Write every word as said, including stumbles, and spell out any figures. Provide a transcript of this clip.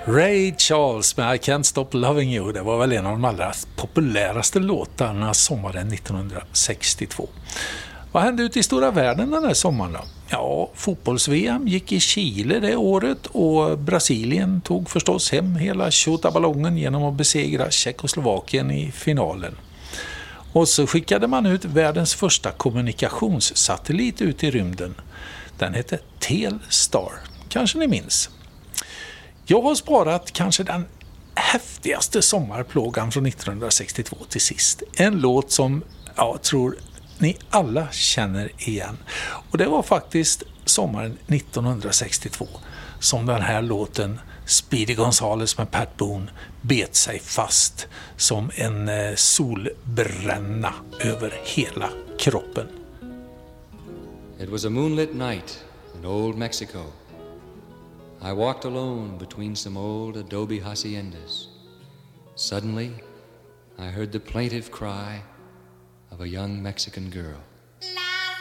Ray Charles med I Can't Stop Loving You, det var väl en av de allra populäraste låtarna sommaren nittonhundrasextiotvå. Vad hände ute i stora världen den här sommaren då? Ja, fotbolls-V M gick i Chile det året och Brasilien tog förstås hem hela tjottaballongen genom att besegra Tjeckoslovakien i finalen. Och så skickade man ut världens första kommunikationssatellit ut i rymden. Den hette Telstar, kanske ni minns. Jag har sparat kanske den häftigaste sommarplågan från nittonhundrasextiotvå till sist. En låt som jag tror ni alla känner igen. Och det var faktiskt sommaren nittonhundrasextiotvå som den här låten Speedy Gonzales med Pat Boone bet sig fast som en solbränna över hela kroppen. It was a moonlit night in old Mexico. I walked alone between some old adobe haciendas. Suddenly, I heard the plaintive cry of a young Mexican girl.